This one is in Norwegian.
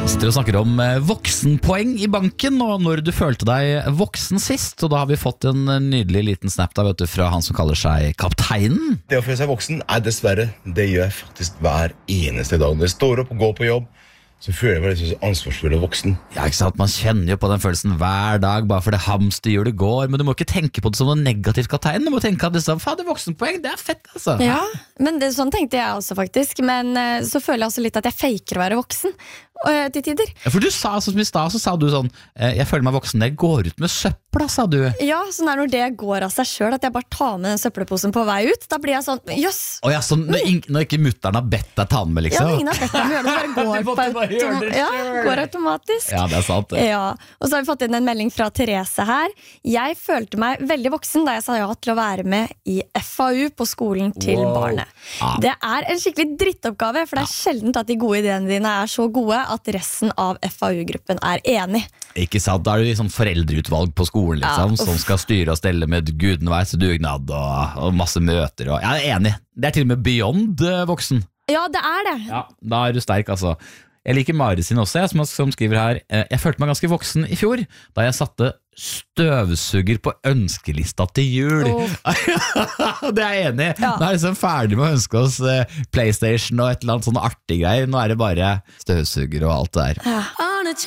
Sitter og snakker om voksenpoeng i banken, og når du følte deg voksen sist. Og da har vi fått en nydelig liten snap da, vet du, fra han som kaller seg Kapteinen. Det å føle seg voksen dessverre, det gjør jeg faktisk hver eneste dag. Når jeg står opp og går på jobb, så føler jeg meg litt så ansvarsfull og voksen. Ja, ikke sant? Man kjenner jo på den følelsen hver dag, bare for det hamsterhjulet går. Men du må ikke tenke på det som noe negativt, Kapteinen. Du må tenke at det er voksenpoeng, det er fett, altså. Ja, men sånn tenkte jeg også faktisk. Men så føler jeg også litt at jeg faker å være voksen til tider. Ja, for du sa, sånn som i stad, så sa du sånn, jeg føler meg voksen, jeg går ut med søpla, sa du. Ja, sånn når det går av seg selv, at jeg bare tar med den søppelposen på vei ut, da blir jeg sånn, jøss. Å ja, sånn, når ikke mutteren har bedt deg ta den med, liksom. Ja, ingen har bedt meg om å gjøre det, går automatisk. Ja, det er sant det. Ja, og så har vi fått inn en melding fra Therese her. Jeg følte meg veldig voksen da jeg sa ja til å være med i FAU på skolen til barnet. Det er en skikkelig drittoppgave, for det er sjelden at de gode ideene dine er så gode at resten av FAU-gruppen er enig. Ikke sant, da er det liksom foreldreutvalg på skolen liksom, som skal styre og stelle med gudenveis dugnad og masse møter. Og jeg er enig, det er til og med beyond voksen. Ja, det er det. Ja, da er du sterk altså. Jeg liker Mari sin også, som skriver her. Jeg følte meg ganske voksen i fjor, da jeg satte støvsuger på ønskelista til jul. Det er jeg enig i. Nå er jeg liksom ferdig med å ønske oss PlayStation og et eller annet sånn artig greier. Nå er det bare støvsuger og alt det der.